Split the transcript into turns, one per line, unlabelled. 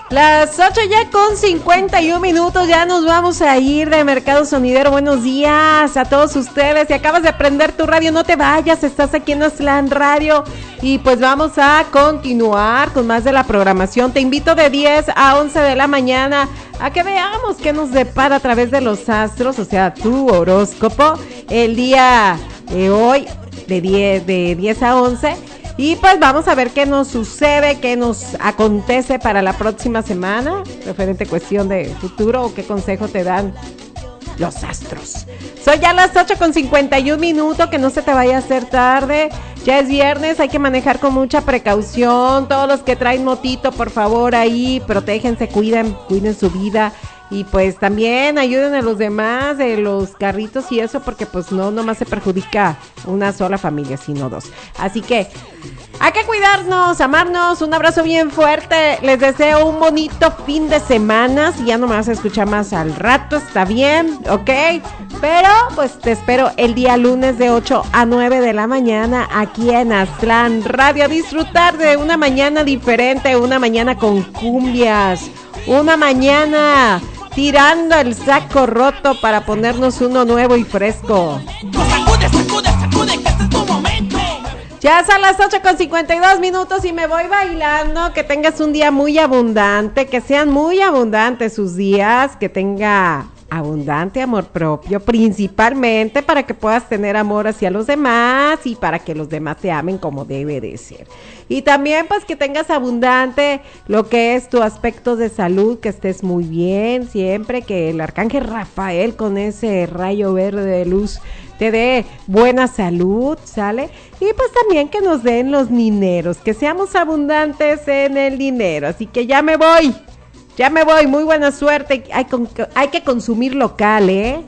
Las 8 ya con 51 minutos, ya nos vamos a ir de Mercado Sonidero. Buenos días a todos ustedes. Si acabas de prender tu radio, no te vayas, estás aquí en Aztlán Radio. Y pues vamos a continuar con más de la programación. Te invito de 10 a 11 de la mañana a que veamos qué nos depara a través de los astros, o sea, tu horóscopo, el día de hoy de 10 a 11. Y pues vamos a ver qué nos sucede, qué nos acontece para la próxima semana, referente cuestión de futuro o qué consejo te dan los astros. Soy ya las 8 con 51 minutos, que no se te vaya a hacer tarde. Ya es viernes, hay que manejar con mucha precaución. Todos los que traen motito, por favor, ahí, protéjense, cuiden su vida. Y pues también ayuden a los demás de los carritos y eso, porque pues no nomás se perjudica una sola familia, sino dos. Así que hay que cuidarnos, amarnos. Un abrazo bien fuerte. Les deseo un bonito fin de semana. Si ya no me vas a escuchar más al rato, está bien, ¿ok? Pero pues te espero el día lunes de 8 a 9 de la mañana aquí en Aztlán Radio. A disfrutar de una mañana diferente, una mañana con cumbias, una mañana tirando el saco roto para ponernos uno nuevo y fresco. Sacude, que este es tu momento. Ya son las 8 con 52 minutos y me voy bailando. Que tengas un día muy abundante, que sean muy abundantes sus días, que tenga abundante amor propio, principalmente para que puedas tener amor hacia los demás y para que los demás te amen como debe de ser. Y también pues que tengas abundante lo que es tu aspecto de salud, que estés muy bien siempre, que el arcángel Rafael con ese rayo verde de luz te dé buena salud, ¿sale? Y pues también que nos den los dineros, que seamos abundantes en el dinero. Así que ya me voy, muy buena suerte. Hay que consumir local, ¿eh?